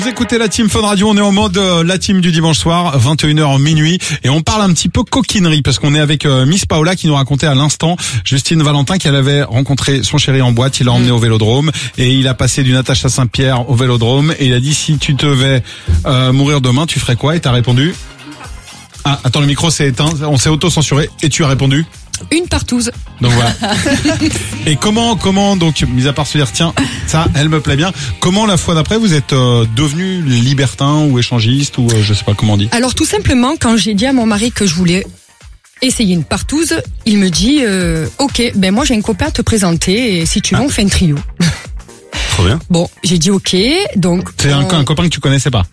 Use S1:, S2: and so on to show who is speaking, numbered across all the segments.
S1: Vous écoutez la team Fun Radio, on est en mode la team du dimanche soir, 21h minuit, et on parle un petit peu coquinerie parce qu'on est avec Miss Paola qui nous racontait à l'instant Justine Valentin qu'elle avait rencontré son chéri en boîte, il l'a emmené au Vélodrome et il a passé du Natacha Saint-Pierre au Vélodrome et il a dit si tu devais mourir demain, tu ferais quoi? Et t'as répondu? Ah, attends, le micro s'est éteint, on s'est auto-censuré et tu as répondu?
S2: Une partouze.
S1: Donc voilà. Et comment, donc, mis à part se dire, tiens, ça, elle me plaît bien, comment la fois d'après vous êtes devenu libertin ou échangiste ou je sais pas comment on dit?
S2: Alors tout simplement, quand j'ai dit à mon mari que je voulais essayer une partouze, il me dit, ok, ben moi j'ai un copain à te présenter et si tu veux on fait un trio.
S1: Trop bien.
S2: Bon, j'ai dit ok, donc.
S1: C'est un copain que tu connaissais pas?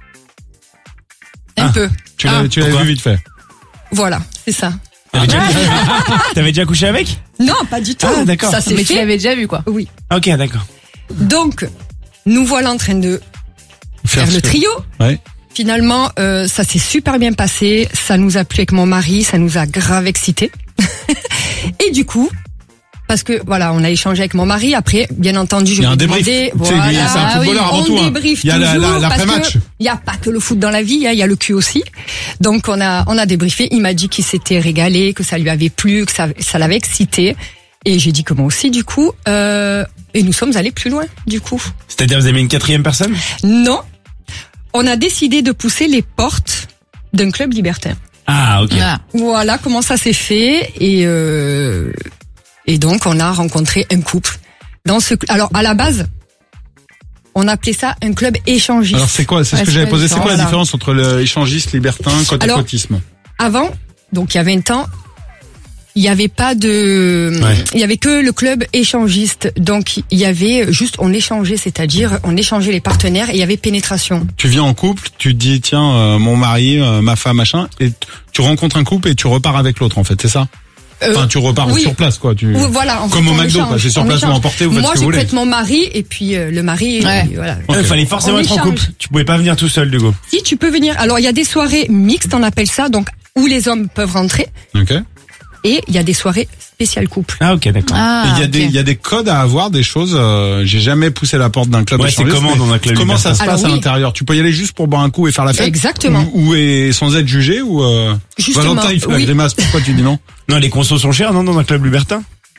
S2: Un peu.
S1: Tu l'avais vu vite fait?
S2: Voilà, c'est ça.
S3: T'avais déjà couché avec?
S2: Non, pas du tout.
S3: Ah, d'accord.
S2: Ça s'est
S4: Mais
S2: fait.
S4: tu l'avais déjà vu, quoi.
S2: Oui.
S3: Ok, d'accord.
S2: Donc, nous voilà en train de faire le trio.
S1: Ouais.
S2: Finalement, ça s'est super bien passé. Ça nous a plu avec mon mari, ça nous a grave excité. Et du coup, parce que voilà, on a échangé avec mon mari. Après, bien entendu, je
S1: Il y a
S2: lui
S1: un
S2: ai
S1: débrief.
S2: demandé.
S1: C'est un footballeur avant tout.
S2: On débriefe
S1: Il y a
S2: toujours
S1: l'après-match.
S2: il y a pas que le foot dans la vie, il y a le cul aussi. Donc on a débriefé. Il m'a dit qu'il s'était régalé, que ça lui avait plu, que ça l'avait excité. Et j'ai dit que moi aussi, du coup. Et nous sommes allés plus loin, du coup.
S3: C'est-à-dire vous avez mis une quatrième personne?
S2: Non, on a décidé de pousser les portes d'un club libertin.
S3: Ah, ok.
S4: Ah.
S2: Voilà comment ça s'est fait et donc on a rencontré un couple dans ce. Alors à la base, on appelait ça un club échangiste.
S1: Alors c'est quoi? C'est ce que j'avais posé. C'est quoi la
S2: Voilà.
S1: différence entre le échangiste, libertin,
S2: Alors,
S1: côte-à-côtisme?
S2: Avant, donc il y a 20 ans, il y avait pas de, il y avait que le club échangiste. Donc il y avait juste on échangeait, c'est-à-dire on échangeait les partenaires et il y avait pénétration.
S1: Tu viens en couple, tu te dis tiens mon mari, ma femme, machin, et tu rencontres un couple et tu repars avec l'autre en fait, c'est ça? Enfin, tu repars
S2: oui.
S1: sur place, quoi.
S2: Voilà, en
S1: Comme
S2: fait,
S1: au
S2: on
S1: McDo,
S2: échange,
S1: quoi. C'est sur
S2: on
S1: place, vous
S2: échange.
S1: emportez, vous faites
S2: Moi,
S1: ce que
S2: j'ai
S1: vous voulez.
S2: prête mon mari et puis le mari.
S4: Ouais.
S2: Voilà.
S1: Ok.
S3: Il fallait forcément
S2: On
S3: être en
S2: échange.
S3: couple. Tu pouvais pas venir tout seul, du coup.
S2: Si tu peux venir. Alors il y a des soirées mixtes, on appelle ça, donc où les hommes peuvent rentrer,
S1: Ok.
S2: et il y a des soirées spéciales couple.
S3: Ah, ok, d'accord.
S4: Ah,
S1: Et il y a des codes à avoir, des choses. J'ai jamais poussé la porte d'un club.
S3: Ouais, c'est
S1: échangiste,
S3: comment
S1: mais
S3: dans un club
S1: comment ça se
S2: libertin?
S1: passe
S2: Alors,
S1: à
S2: oui.
S1: l'intérieur? Tu peux y aller juste pour boire un coup et faire la fête?
S2: Exactement.
S1: Ou et sans être jugé ou
S2: Justement,
S1: Valentin il fait la
S2: oui.
S1: grimace. Pourquoi tu dis non?
S3: Non, les consos sont chers, non, dans un club libertin?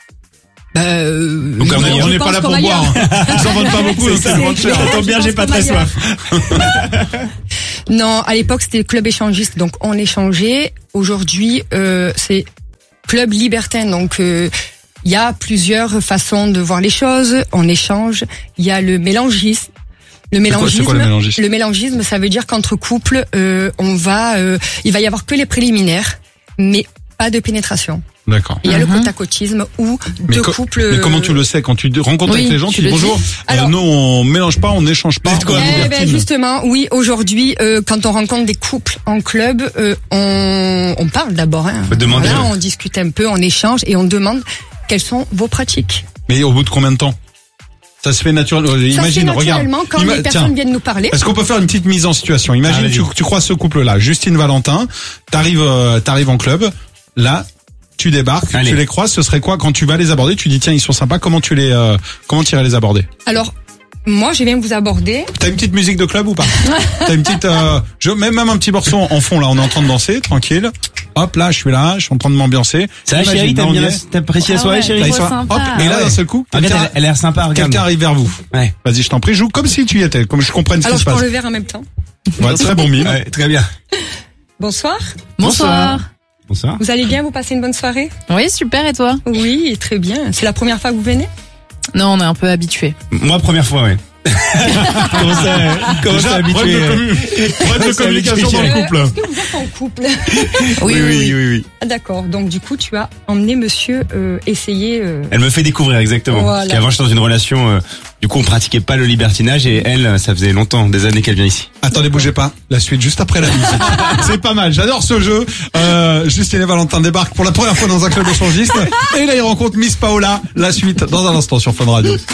S1: Donc
S2: non,
S1: on
S2: je
S1: n'est pas
S2: pense
S1: là pour
S2: comme
S1: boire.
S2: ailleurs.
S1: Ils en vendent pas beaucoup, donc
S3: C'est
S1: ça
S3: ça.
S1: coûte cher.
S3: Ça tombe bien,
S2: Je
S3: j'ai pas
S2: pense
S3: très
S2: comme
S3: soif.
S2: Non, à l'époque c'était club échangiste, donc on échangeait. Aujourd'hui, c'est club libertin, donc il y a plusieurs façons de voir les choses. On échange. Il y a le mélangisme. Le
S1: C'est quoi le mélangisme?
S2: Le mélangisme, ça veut dire qu'entre couples, il va y avoir que les préliminaires, mais pas de pénétration.
S1: D'accord.
S2: Il y a le côte-à-côtisme où deux couples.
S1: Mais comment tu le sais quand tu rencontres
S4: Oui,
S1: avec les gens?
S4: tu
S1: Tu dis
S4: le
S1: bonjour.
S4: dis.
S2: Alors-
S1: Non, on mélange pas, on n'échange pas.
S3: C'est quoi,
S1: on est
S2: Eh ben
S1: libertine.
S2: justement, oui, aujourd'hui, quand on rencontre des couples en club, on parle d'abord. Hein.
S3: Faut demander.
S2: Voilà, on discute un peu, on échange et on demande quelles sont vos pratiques.
S1: Mais au bout de combien de temps? Ça se fait naturellement.
S2: Ça se fait
S1: Imagine, regarde.
S2: naturellement quand les personnes viennent nous parler.
S1: Est-ce qu'on peut faire une petite mise en situation? Imagine,
S3: Ah, vas-y.
S1: tu croises ce couple-là, Justine Valentin, t'arrives en club, là, tu débarques,
S3: Allez.
S1: tu les croises, ce serait quoi quand tu vas les aborder? Tu dis tiens, ils sont sympas, comment tu irais les aborder?
S2: Alors, moi, je viens vous aborder.
S1: T'as une petite musique de club ou pas? T'as une petite, même un petit morceau en fond là, on est en train de danser, tranquille. Hop là, je suis en train de m'ambiancer.
S3: Ça va,
S1: Imagine,
S3: chérie,
S1: là, on y est.
S3: t'apprécies la
S4: Ah
S3: soirée,
S4: ouais.
S3: chérie?
S1: Là, ils
S4: Trop
S1: sont-
S4: sympa.
S1: hop, et là
S3: Ah ouais.
S1: d'un seul coup,
S3: Regarde,
S1: quelqu'un
S3: elle a l'air sympa, regarde.
S1: quelqu'un arrive vers vous.
S3: Ouais.
S1: Vas-y, je t'en prie, joue comme si tu y étais, comme je comprenne ce
S2: Alors,
S1: qui
S2: je
S1: se
S2: prends
S1: passe.
S2: le verre en même temps.
S1: Ouais, très bon mime.
S3: Ouais, très bien.
S2: Bonsoir.
S4: Bonsoir.
S3: Bonsoir.
S2: Vous allez bien? Vous passez une bonne soirée?
S4: Oui, super, et toi?
S2: Oui, très bien. C'est la première fois que vous venez?
S4: Non, on est un peu habitués.
S3: Moi, première fois, ouais. Comment ça
S1: Déjà,
S3: habitué?
S1: problème de communication dans le couple.
S2: Est-ce que vous êtes en couple?
S3: Oui.
S2: Ah, d'accord. Donc, du coup, tu as emmené monsieur essayer.
S3: Elle me fait découvrir, exactement.
S2: Voilà.
S3: Parce qu'avant, j'étais dans une relation, du coup, on pratiquait pas le libertinage et elle, ça faisait longtemps, des années qu'elle vient ici.
S1: Attendez, bougez pas. La suite juste après la musique. C'est pas mal. J'adore ce jeu. Justine et Valentin débarquent pour la première fois dans un club échangiste. Et là, ils rencontrent Miss Paola. La suite dans un instant sur Fun Radio.